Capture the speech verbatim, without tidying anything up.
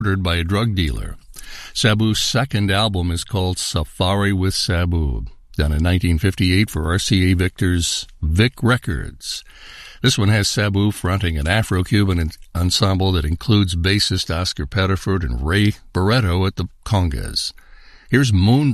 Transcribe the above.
murdered by a drug dealer. Sabu's second album is called Safari with Sabu, done in nineteen fifty-eight for R C A Victor's Vic Records. This one has Sabu fronting an Afro-Cuban ensemble that includes bassist Oscar Pettiford and Ray Barretto at the congas. Here's Moon